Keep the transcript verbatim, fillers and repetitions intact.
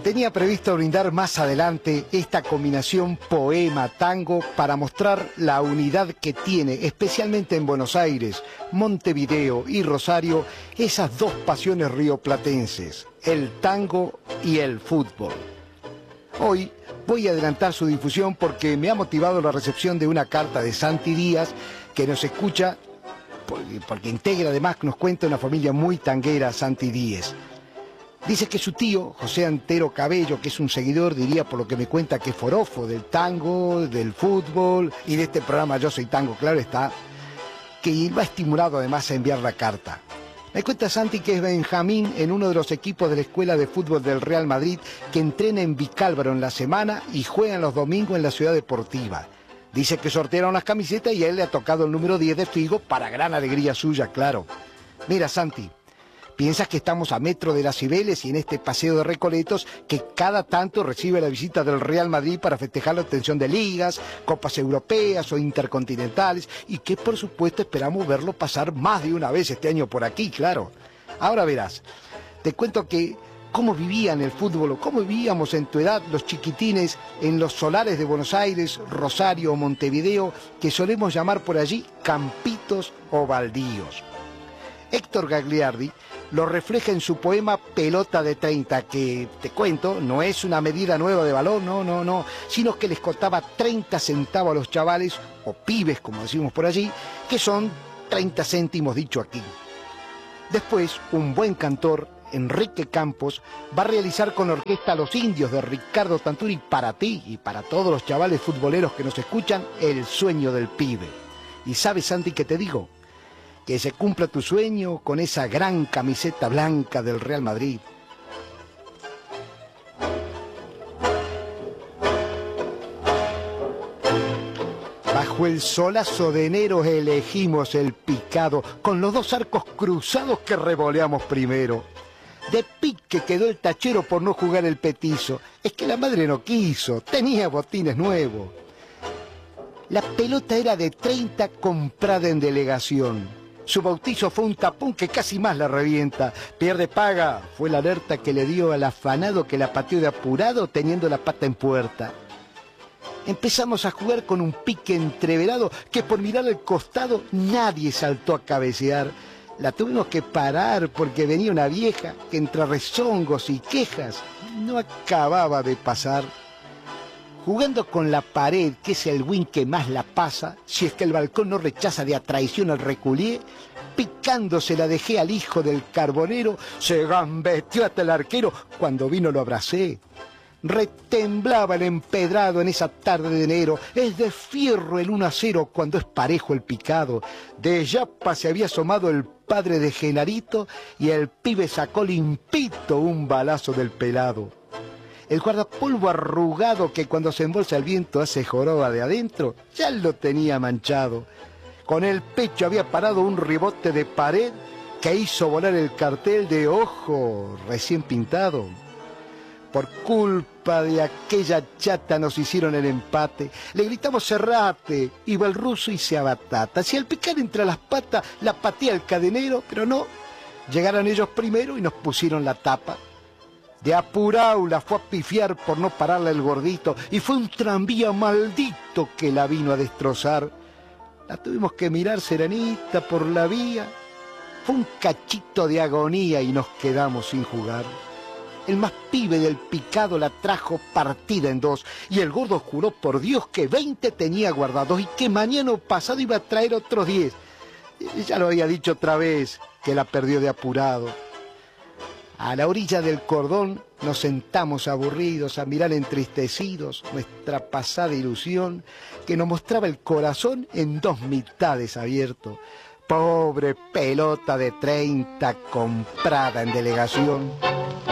Tenía previsto brindar más adelante esta combinación poema-tango para mostrar la unidad que tiene, especialmente en Buenos Aires, Montevideo y Rosario, esas dos pasiones rioplatenses, el tango y el fútbol. Hoy voy a adelantar su difusión porque me ha motivado la recepción de una carta de Santi Díaz, que nos escucha, porque, porque integra además, nos cuenta una familia muy tanguera, Santi Díaz. Dice que su tío, José Antero Cabello, que es un seguidor, diría por lo que me cuenta, que es forofo del tango, del fútbol y de este programa Yo Soy Tango, claro está, que lo ha estimulado además a enviar la carta. Me cuenta Santi que es Benjamín en uno de los equipos de la Escuela de Fútbol del Real Madrid, que entrena en Vicálvaro en la semana y juega los domingos en la Ciudad Deportiva. Dice que sortearon las camisetas y a él le ha tocado el número diez de Figo, para gran alegría suya, claro. Mira, Santi, piensas que estamos a metro de las Cibeles y en este paseo de Recoletos que cada tanto recibe la visita del Real Madrid para festejar la obtención de ligas, copas europeas o intercontinentales, y que por supuesto esperamos verlo pasar más de una vez este año por aquí, claro. Ahora verás, te cuento que cómo vivían el fútbol o cómo vivíamos en tu edad los chiquitines en los solares de Buenos Aires, Rosario o Montevideo, que solemos llamar por allí campitos o baldíos. Héctor Gagliardi lo refleja en su poema Pelota de treinta, que, te cuento, no es una medida nueva de valor, no, no, no, sino que les costaba treinta centavos a los chavales, o pibes, como decimos por allí, que son treinta céntimos dicho aquí. Después, un buen cantor, Enrique Campos, va a realizar con orquesta Los Indios de Ricardo Tanturi para ti y para todos los chavales futboleros que nos escuchan, El sueño del pibe. ¿Y sabes, Santi, qué te digo? Que se cumpla tu sueño con esa gran camiseta blanca del Real Madrid. Bajo el solazo de enero elegimos el picado, con los dos arcos cruzados que revoleamos primero. De pique quedó el tachero por no jugar el petizo. Es que la madre no quiso, tenía botines nuevos. La pelota era de treinta comprada en delegación. Su bautizo fue un tapón que casi más la revienta. Pierde paga, fue la alerta que le dio al afanado que la pateó de apurado teniendo la pata en puerta. Empezamos a jugar con un pique entreverado que por mirar al costado nadie saltó a cabecear. La tuvimos que parar porque venía una vieja que entre rezongos y quejas no acababa de pasar. Jugando con la pared, que es el win que más la pasa, si es que el balcón no rechaza de a traición al reculié, picándose la dejé al hijo del carbonero, se gambeteó hasta el arquero, cuando vino lo abracé. Retemblaba el empedrado en esa tarde de enero, es de fierro el uno a cero cuando es parejo el picado. De Yapa se había asomado el padre de Genarito y el pibe sacó limpito un balazo del pelado. El guardapolvo arrugado que cuando se embolsa el viento hace joroba de adentro, ya lo tenía manchado. Con el pecho había parado un ribote de pared que hizo volar el cartel de ojo recién pintado. Por culpa de aquella chata nos hicieron el empate. Le gritamos cerrate, iba el ruso y se abatata. Si al picar entre las patas la patea el cadenero, pero no. Llegaron ellos primero y nos pusieron la tapa. De apurao la fue a pifiar por no pararla el gordito y fue un tranvía maldito que la vino a destrozar. La tuvimos que mirar serenita por la vía. Fue un cachito de agonía y nos quedamos sin jugar. El más pibe del picado la trajo partida en dos y el gordo juró por Dios que veinte tenía guardados y que mañana o pasado iba a traer otros diez. Ya lo había dicho otra vez que la perdió de apurado. A la orilla del cordón nos sentamos aburridos a mirar entristecidos nuestra pasada ilusión que nos mostraba el corazón en dos mitades abierto. Pobre pelota de treinta comprada en delegación.